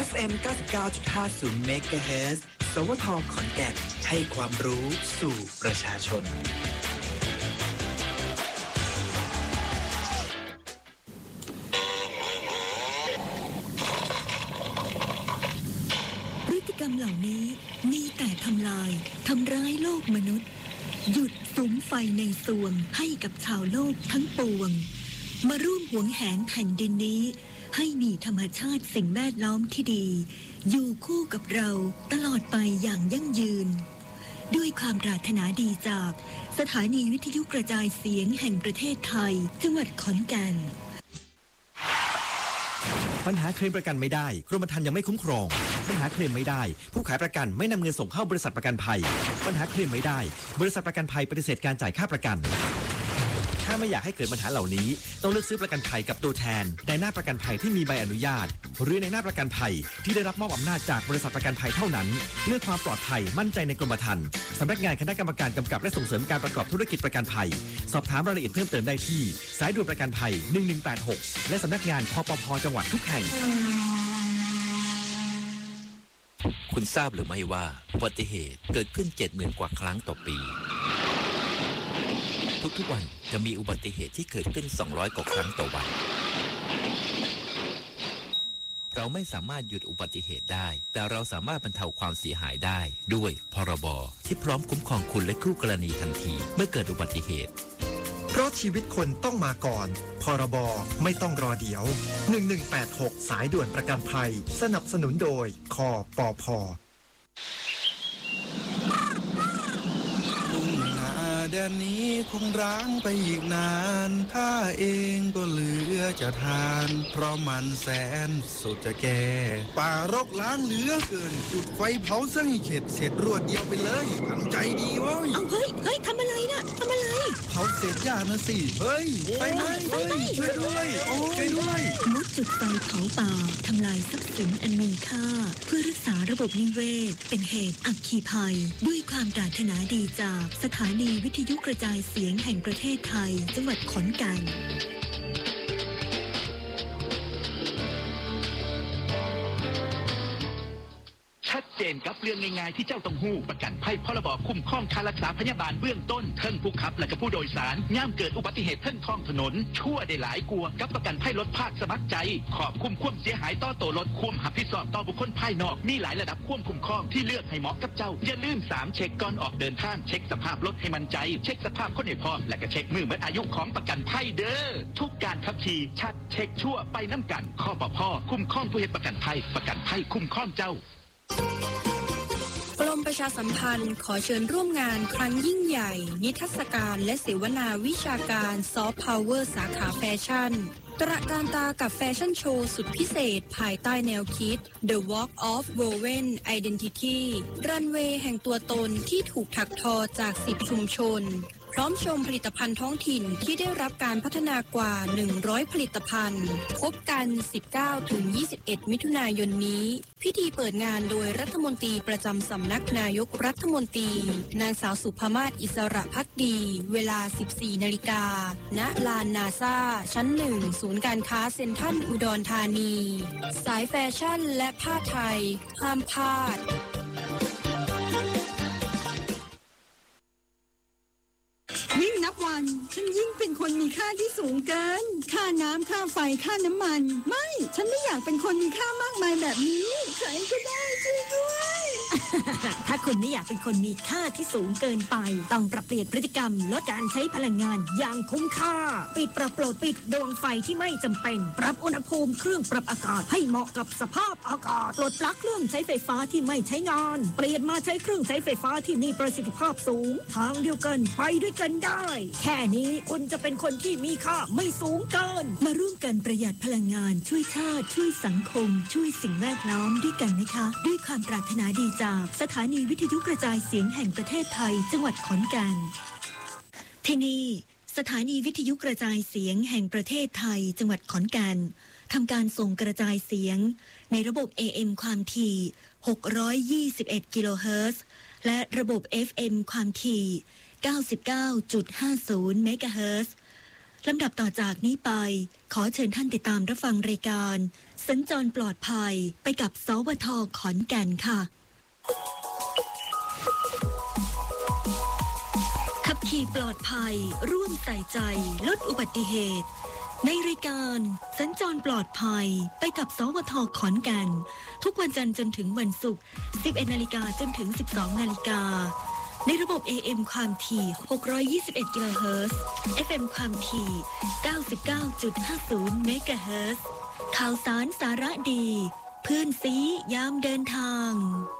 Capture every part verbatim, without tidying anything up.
ฟ เอ็ม เก้าสิบเก้าจุดห้าศูนย์ เมกะเฮิรตซ์ สวท ขอนแก่นให้ความรู้สู่ประชาชนพฤติกรรมเหล่านี้มีแต่ทำลายทำร้ายโลกมนุษย์หยุดสุมไฟในสวงให้กับชาวโลกทั้งปวงมาร่วมหวงแหนแผ่นดินนี้ให้มีธรรมชาติสิ่งแวดล้อมที่ดีอยู่คู่กับเราตลอดไปอย่างยั่งยืนด้วยความปรารถนาดีจากสถานีวิทยุกระจายเสียงแห่งประเทศไทยจังหวัดขอนแก่นปัญหาเคลมประกันไม่ได้กรมธรรม์ยังไม่คุ้มครองปัญหาเคลมไม่ได้ผู้ขายประกันไม่นำเงินส่งเข้าบริษัทประกันภัยปัญหาเคลมไม่ได้บริษัทประกันภัยปฏิเสธการจ่ายค่าประกันถ้าไม่อยากให้เกิดปัญหาเหล่านี้ต้องเลือกซื้อประกันภัยกับตัวแทนในหน้าประกันภัยที่มีใบอนุญาตหรือในหน้าประกันภัยที่ได้รับมอบอำนาจจากบริษัทประกันภัยเท่านั้นเลือกความปลอดภัยมั่นใจในกรมธรรม์สำนักงานคณะกรรมการกำกับและส่งเสริมการประกอบธุรกิจประกันภัยสอบถามรายละเอียดเพิ่มเติมได้ที่สายด่วนประกันภัยหนึ่งหนึ่งแปดหกและสำนักงานคปภ.จังหวัดทุกแห่งคุณทราบหรือไม่ว่าอุบัติเหตุเกิดขึ้น เจ็ดหมื่น กว่าครั้งต่อปีทุกๆวันจะมีอุบัติเหตุที่เกิดขึ้นสองร้อยกว่าครั้งต่อวันเราไม่สามารถหยุดอุบัติเหตุได้แต่เราสามารถบรรเทาความเสียหายได้ด้วยพรบที่พร้อมคุ้มครองคุณและคู่กรณีทันทีเมื่อเกิดอุบัติเหตุเพราะชีวิตคนต้องมาก่อนพรบไม่ต้องรอเดี๋ยวหนึ่งหนึ่งแปดหกสายด่วนประกันภัยสนับสนุนโดยคปภ. แดนนี้คงร้างไปอีกนานข้าเองก็เหลือจะทานเพราะมันแสนสุดจะแก่ป่ารกล้างเหลือเกินจุดไฟเผาซะให้เข็ดเสร็จรวดเดียวไปเลยทำใจดีเว้ยเอาเฮ้ยเฮ้ยทำอะไรนะทำอะไรเผาเศษหญ้านะสิเฮ้ยไปไหมเฮ้ยช่วยด้วยโอ้ช่วยด้วยลดจุดไฟเผาป่าทำลายทรัพย์สินอันมีค่าเพื่อรักษาระบบนิเวศเป็นเหตุอัคคีภัยด้วยความปรารถนาดีจากสถานีวิทยุกระจายเสียงแห่งประเทศไทยจังหวัดขอนแก่นชัดเจนกับเรื่องง่ายๆที่เจ้าต้องหู้ประกันภัยพรบคุ้มครองค่ารักษาพยาบาลเบื้องต้นเทิงผู้ขับและก็ผู้โดยสารย่ามเกิดอุบัติเหตุเทิงท้องถนนชั่วได้หลายกลัวกับประกันภัยรถภาคสมัครใจขอบคุ้มความเสียหายต่อตัวรถควมหับผิดชอบต่อบุคคลภายนอกมีหลายระดับควบคุ้มครองที่เลือกให้เหมาะกับเจ้าอย่าลืมสามเช็คก่อนออกเดินทางเช็คสภาพรถให้มั่นใจเช็คสภาพคนให้พร้อมและก็เช็คมือเมื่ออายุของประกันภัยเด้อทุกการขับขี่ชัดเช็คชั่วไปน้ำกันคปภ.คุ้มครองผู้เฮ็ดประกันภัยประกันภัยคุ้มครองเจ้ากรมประชาสัมพันธ์ขอเชิญร่วมงานครั้งยิ่งใหญ่นิทรรศการและเสวนาวิชาการซอฟต์พาวเวอร์สาขาแฟชั่นตระการตากับแฟชั่นโชว์สุดพิเศษภายใต้แนวคิด The Walk of Woven Identity รันเวย์แห่งตัวตนที่ถูกถักทอจากสิบชุมชนพร้อมชมผลิตภัณฑ์ท้องถิ่นที่ได้รับการพัฒนากว่าหนึ่งร้อยผลิตภัณฑ์พบกัน สิบเก้าถึงยี่สิบเอ็ด มิถุนายนนี้พิธีเปิดงานโดยรัฐมนตรีประจำสำนักนายกรัฐมนตรีนางสาวสุภมาศอิสระภักดีเวลา สิบสี่นาฬิกา ณ ลานนาซาชั้นหนึ่งศูนย์การค้าเซ็นทรัลอุดรธานีสายแฟชั่นและผ้าไทยห้ามพลาดยิ่งนับวันฉันยิ่งเป็นคนมีค่าที่สูงเกินค่าน้ำค่าไฟค่าน้ำมันไม่ฉันไม่อยากเป็นคนมีค่ามากมายแบบนี้ใครก็ได้ช่วยด้วยถ้าคุณไม่อยากเป็นคนมีค่าที่สูงเกินไปต้องปรับเปลี่ยนพฤติกรรมลดการใช้พลังงานอย่างคุ้มค่าปิดปรับโปรดปิดดวงไฟที่ไม่จำเป็นปรับอุณหภูมิเครื่องปรับอากาศให้เหมาะกับสภาพอากาศปลดปลั๊กเครื่องใช้ไฟฟ้าที่ไม่ใช้งานเปลี่ยนมาใช้เครื่องใช้ไฟฟ้าที่มีประสิทธิภาพสูงทางเดียวกันไปด้วยกันได้แค่นี้คุณจะเป็นคนที่มีค่าไม่สูงเกินมาร่วมกันประหยัดพลังงานช่วยชาติช่วยสังคมช่วยสิ่งแวดล้อมด้วยกันนะคะด้วยความปรารถนาดีจากสถานีวิทยุกระจายเสียงแห่งประเทศไทยจังหวัดขอนแก่นที่นี่สถานีวิทยุกระจายเสียงแห่งประเทศไทยจังหวัดขอนแก่นทำการส่งกระจายเสียงในระบบ เอ เอ็ม ความถี่หกร้อยยี่สิบเอ็ดกิโลเฮิรตซ์และระบบ เอฟ เอ็ม ความถี่เก้าสิบเก้าจุดห้าศูนย์ เมกะเฮิรตซ์ลำดับต่อจากนี้ไปขอเชิญท่านติดตามรับฟังรายการสัญจรปลอดภัยไปกับสวทขอนแก่นค่ะขับขี่ปลอดภัยร่วมใส่ใจลดอุบัติเหตุในรายการสัญจรปลอดภัยไปกับสวทขอนแก่นทุกวันจันทร์จนถึงวันศุกร์ สิบเอ็ดนาฬิกาจนถึง สิบสองนาฬิกาในระบบ เอ เอ็ม ความถี่ หกร้อยยี่สิบเอ็ด กิโลเฮิรตซ์ เอฟ เอ็ม ความถี่ เก้าสิบเก้าจุดห้าศูนย์ เมกะเฮิรตซ์ข่าวสารสาระดีเพื่อนซียามเดินทาง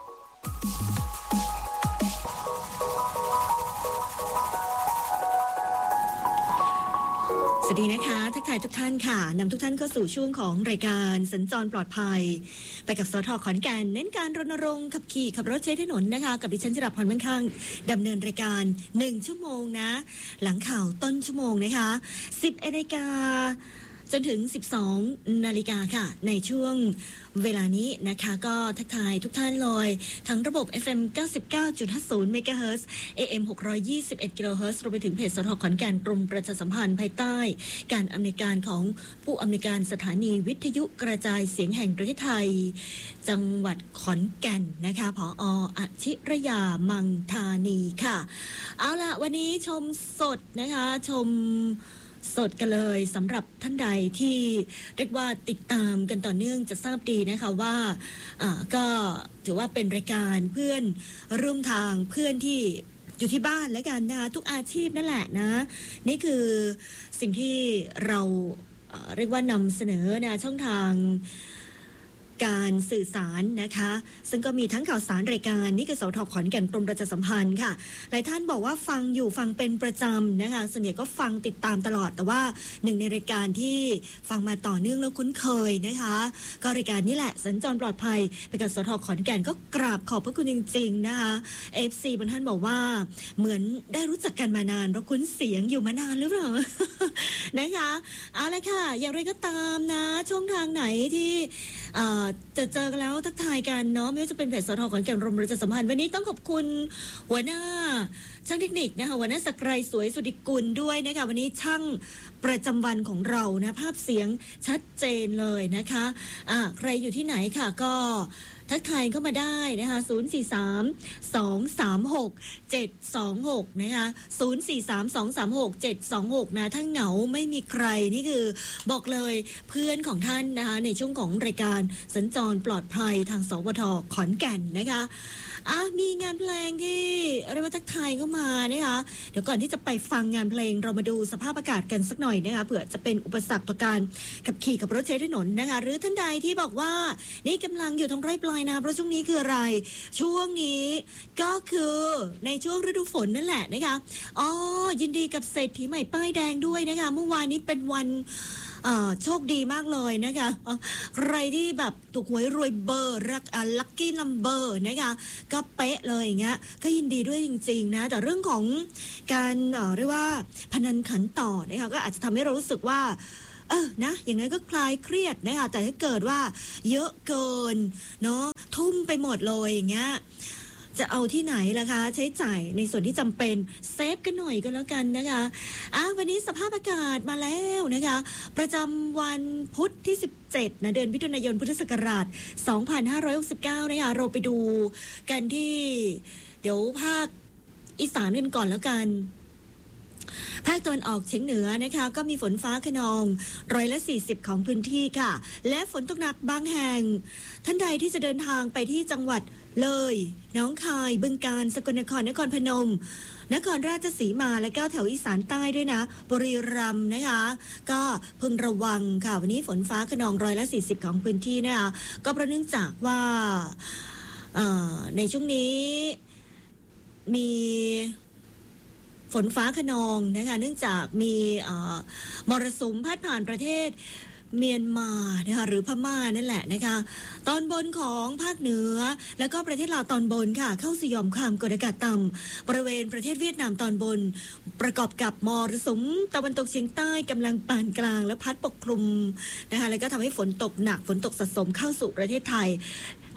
สวัสดีนะคะทักทายทุกท่านค่ะนำทุกท่านเข้าสู่ช่วงของรายการสัญจรปลอดภัยไปกับสทขอนแก่นเน้นการรณรงค์ขับขี่ขับรถใช้ถนนนะคะกับดิฉันจิราพรมั่นคงดำเนินรายการหนึ่งชั่วโมงนะหลังข่าวต้นชั่วโมงนะคะสิบนาฬิกาจนถึงสิบสองนาฬิกาค่ะในช่วงเวลานี้นะคะก็ทักทายทุกท่านเลยทั้งระบบ เอฟ เอ็ม เก้าสิบเก้าจุดห้าศูนย์ เมกะเฮิรตซ์ เอ เอ็ม หกร้อยยี่สิบเอ็ด กิโลเฮิรตซ์รวมไปถึงเพจสทขอนแก่นกรมประชาสัมพันธ์ภายใต้การอำนวยการของผู้อำนวยการสถานีวิทยุกระจายเสียงแห่งประเทศไทยจังหวัดขอนแก่นนะคะผอ.อชิรยามังธานีค่ะเอาล่ะวันนี้ชมสดนะคะชมสดกันเลยสำหรับท่านใดที่เรียกว่าติดตามกันต่อเนื่องจะทราบดีนะคะว่าอ่าก็ถือว่าเป็นรายการเพื่อนร่วมทางเพื่อนที่อยู่ที่บ้านแล้วกันนะคะทุกอาชีพนั่นแหละนะนี่คือสิ่งที่เราเอ่อเรียกว่านำเสนอนะช่องทางการสื่อสารนะคะซึ่งก็มีทั้งข่าวสารรายการนี่คือสทขอนแก่นกรมประชาสัมพันธ์ค่ะหลายท่านบอกว่าฟังอยู่ฟังเป็นประจำนะคะส่วนใหญ่ก็ฟังติดตามตลอดแต่ว่าหนึ่งในรายการที่ฟังมาต่อเนื่องแล้วคุ้นเคยนะคะก็รายการนี้แหละสัญจรปลอดภัยไปกับสทขอนแก่นก็กราบขอบพระคุณจริงๆนะคะ เอฟ ซี บางท่านบอกว่าเหมือนได้รู้จักกันมานานเพราะคุ้นเสียงอยู่มานานหรือเปล่า นะคะเอาละค่ะอย่างไรก็ตามนะช่องทางไหนที่จะเจอกันแล้วทักทายกันเนาะไม่ว่าจะเป็นเพจสทขอนแก่นกรมประชาสัมพันธ์วันนี้ต้องขอบคุณหัวหน้าช่างเทคนิคนะคะหัวหน้าศักดิ์สวยสุดิกุลด้วยนะคะวันนี้ช่างประจำวันของเรานะภาพเสียงชัดเจนเลยนะคะอ่าใครอยู่ที่ไหนค่ะก็ทักทายเข้ามาได้นะคะศูนย์ สี่ สาม สอง สาม หก เจ็ด สอง หกนะคะศูนย์ สี่ สาม สอง สาม หก เจ็ด สอง หกนะถ้าเหงาไม่มีใครนี่คือบอกเลยเพื่อนของท่านนะคะในช่วงของรายการสัญจรปลอดภัยทางสวทขอนแก่นนะคะอ่ะมีงานเพลงที่เรียกว่าทักทายเข้ามานะคะเดี๋ยวก่อนที่จะไปฟังงานเพลงเรามาดูสภาพอากาศกันสักหน่อยนะคะเผื่อจะเป็นอุปสรรคต่อการขับขี่กับรถใช้ถนนนะคะหรือท่านใดที่บอกว่านี่กำลังอยู่ทางไร่ปลายนาเพราะช่วงนี้คืออะไรช่วงนี้ก็คือในช่วงฤดูฝนนั่นแหละนะคะอ๋อยินดีกับเศรษฐีใหม่ป้ายแดงด้วยนะคะเมื่อวานนี้เป็นวันโชคดีมากเลยนะคะใครที่แบบถูกหวยรวยเบอร์รักลัคกี้นัมเบอร์นะคะก็เป๊ะเลยอย่างเงี้ยก็ยินดีด้วยจริงๆนะแต่เรื่องของการเรียกว่าพนันขันต่อนะคะก็อาจจะทำให้เรารู้สึกว่าเออนะอย่างนั้นก็คลายเครียดนะคะแต่ถ้าเกิดว่าเยอะเกินเนาะทุ่มไปหมดเลยอย่างเงี้ยจะเอาที่ไหนล่ะคะใช้จ่ายในส่วนที่จำเป็นเซฟกันหน่อยก็แล้วกันนะคะอ่ะวันนี้สภาพอากาศมาแล้วนะคะประจำวันพุธที่สิบเจ็ดนะเดือนมิถุนายนพุทธศักราชสองพันห้าร้อยหกสิบเก้านะคะเราไปดูกันที่เดี๋ยวภาคอีสานกันก่อนแล้วกันภาคตะวันออกเฉียงเหนือนะคะก็มีฝนฟ้าคะนองร้อยละสี่สิบของพื้นที่ค่ะและฝนตกหนักบางแห่งท่านใดที่จะเดินทางไปที่จังหวัดเลยหนองคายบึงกาฬสกลนครนครพนมนครราชสีมาและก็แถวอีสานใต้ด้วยนะบุรีรัมย์นะคะก็พึงระวังค่ะวันนี้ฝนฟ้าคะนองร้อยละสี่สิบของพื้นที่นะคะก็เพราะเนื่องจากว่าในช่วงนี้มีฝนฟ้าคะนองนะคะเนื่องจากมีมรสุมพัดผ่านประเทศเมียนมานะคะหรือพม่านั่นแหละนะคะตอนบนของภาคเหนือแล้วก็ประเทศลาวตอนบนค่ะเข้าสู่หย่อมความกดอากาศต่ำบริเวณประเทศเวียดนามตอนบนประกอบกับมรสุมตะวันตกเฉียงใต้กำลังปานกลางและพัดปกคลุมนะคะแล้วก็ทำให้ฝนตกหนักฝนตกสะสมเข้าสู่ประเทศไทย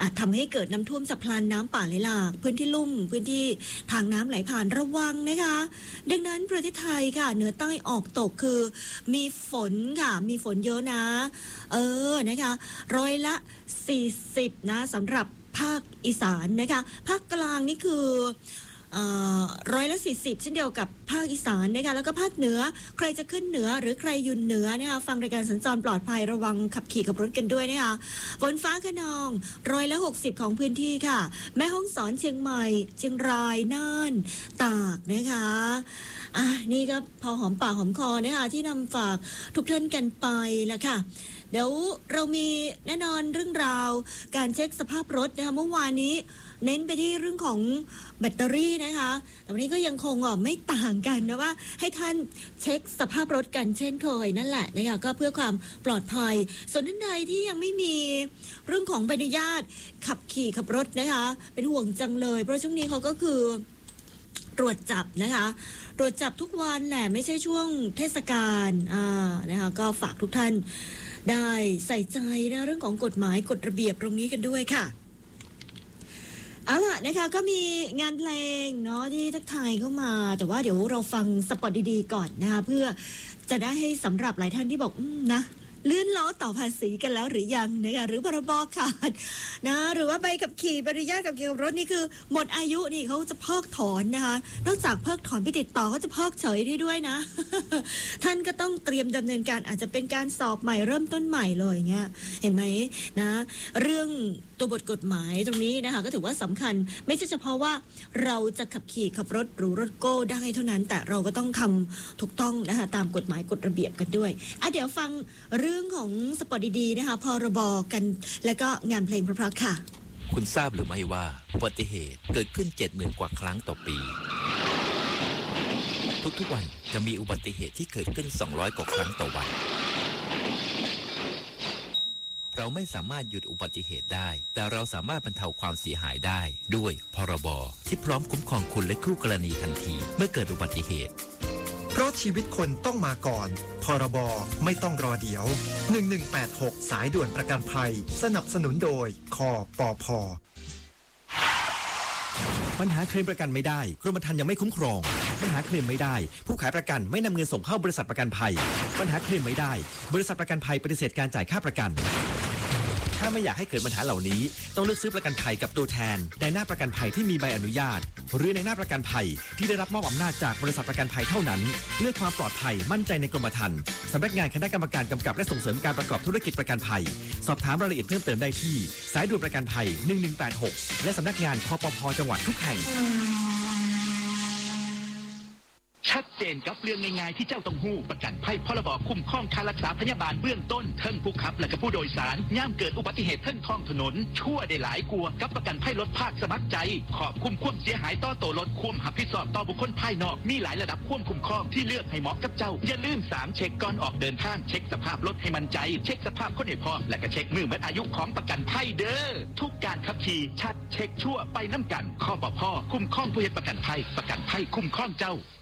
อาจทำให้เกิดน้ำท่วมฉับพลันน้ำป่าไหลหลากพื้นที่ลุ่มพื้นที่ทางน้ำไหลผ่านระวังนะคะดังนั้นประเทศไทยค่ะเหนือใต้ออกตกคือมีฝนค่ะมีฝนเยอะนะเออนะคะร้อยละสี่สิบนะสำหรับภาคอีสานนะคะภาคกลางนี่คือร้อยละสี่สิบเช่นเดียวกับภาคอีสานนะคะแล้วก็ภาคเหนือใครจะขึ้นเหนือหรือใครอยู่เหนือนะคะฟังรายการสัญจรปลอดภัยระวังขับขี่กับรถกันด้วยนะคะฝนฟ้าคะนองร้อยละหกสิบของพื้นที่ค่ะแม่ฮ่องสอนเชียงใหม่เชียงรายน่านตากนะคะอ่ะนี่ก็พอหอมปากหอมคอนะคะที่นำฝากทุกท่านกันไปแล้วค่ะเดี๋ยวเรามีแน่นอนเรื่องราวการเช็คสภาพรถนะคะเมื่อวานนี้เน้นไปที่เรื่องของแบตเตอรี่นะคะแต่วันนี้ก็ยังคงไม่ต่างกันนะว่าให้ท่านเช็คสภาพรถกันเช่นเคยนั่นแหละนะคะก็เพื่อความปลอดภัยส่วนท่านใดที่ยังไม่มีเรื่องของใบอนุญาตขับขี่ขับรถนะคะเป็นห่วงจังเลยเพราะช่วงนี้เขาก็คือตรวจจับนะคะตรวจจับทุกวันแหละไม่ใช่ช่วงเทศกาลอ่านะคะก็ฝากทุกท่านได้ใส่ใจนะเรื่องของกฎหมายกฎระเบียบตรงนี้กันด้วยค่ะเอาล่ะนะคะก็มีงานเพลงเนาะที่ทักทายเข้ามาแต่ว่าเดี๋ยวเราฟังสปอตดีๆก่อนนะคะเพื่อจะได้ให้สำหรับหลายท่านที่บอกอืมนะเลื่อนล้อต่อภาษีกันแล้วหรือยังนะคะหรือพรบขาดนะหรือว่าใบขับขี่ใบอนุญาตขับขี่รถนี่คือหมดอายุนี่เขาจะเพิกถอนนะคะนอกจากเพิกถอนไปติดต่อเขาจะเพิกเฉยได้ด้วยนะ ท่านก็ต้องเตรียมดำเนินการอาจจะเป็นการสอบใหม่เริ่มต้นใหม่เลยเงี้ยเห็นไหมนะเรื่องตัวบทกฎหมายตรงนี้นะคะก็ถือว่าสำคัญไม่ใช่เฉพาะว่าเราจะขับขี่ขับรถหรือรถโก้ได้เท่านั้นแต่เราก็ต้องทำถูกต้องนะคะตามกฎหมายกฎระเบียบกันด้วยอ่ะเดี๋ยวฟังเรื่องของสปอร์ตดีๆนะคะพรบกันแล้วก็งานเพลงเพราะๆค่ะคุณทราบหรือไม่ว่าอุบัติเหตุเกิดขึ้น เจ็ดหมื่น กว่าครั้งต่อปีทุกๆวันจะมีอุบัติเหตุที่เกิดขึ้นสองร้อยกว่าครั้งต่อวันเราไม่สามารถหยุดอุบัติเหตุได้แต่เราสามารถบรรเทาความเสียหายได้ด้วยพรบที่พร้อมคุ้มครองคุณและคู่กรณีทันทีเมื่อเกิดอุบัติเหตุเพราะชีวิตคนต้องมาก่อนพรบไม่ต้องรอเดี๋ยวหนึ่งหนึ่งแปดหกสายด่วนประกันภัยสนับสนุนโดยคปภ. ปัญหาเคลมประกันไม่ได้กรมธรรม์ยังไม่คุ้มครองปัญหาเคลมไม่ได้ผู้ขายประกันไม่นำเงินส่งเข้าบริษัทประกันภัยปัญหาเคลมไม่ได้บริษัทประกันภัยปฏิเสธการจ่ายค่าประกันถ้าไม่อยากให้เกิดปัญหาเหล่านี้ต้องเลือกซื้อประกันภัยกับตัวแทนในหน้าประกันภัยที่มีใบอนุญาตหรือในหน้าประกันภัยที่ได้รับมอบอำนาจจากบริษัทประกันภัยเท่านั้นเลือกความปลอดภัยมั่นใจในกรมธรรม์สำนักงานคณะกรรมการกำกับและส่งเสริมการประกอบธุรกิจประกันภัยสอบถามรายละเอียดเพิ่มเติมได้ที่สายด่วนประกันภัยหนึ่งหนึ่งแปดหกและสำนักงานคปภ.จังหวัดทุกแห่งชัดเจนกับเรื่องง่ายๆที่เจ้าต้องหู้ประกันภัยพรบคุ้มครองค่ารักษาพยาบาลเบื้องต้นเทิงผู้ขับและก็ผู้โดยสารย่ามเกิดอุบัติเหตุเทิงท้องถนนชั่วได้หลายกลัวกับประกันภัยรถภาคสมัครใจขอบคุ้มความเสียหายต่อตัวรถคุ้มหับผิดชอบต่อบุคคลภายนอกมีหลายระดับควบคุ้มครองที่เลือกให้เหมาะกับเจ้าอย่าลืมสามเช็คก่อนออกเดินทางเช็คสภาพรถให้มั่นใจเช็คสภาพคนให้พร้อมและก็เช็คมือหมดอายุของประกันภัยเด้อทุกการขับขี่ชัดเช็คชั่วไปน้ำกันคปภ.คุ้มครองผู้เฮ็ดประกันภัยประกันภัยคุ้มครองเจ้า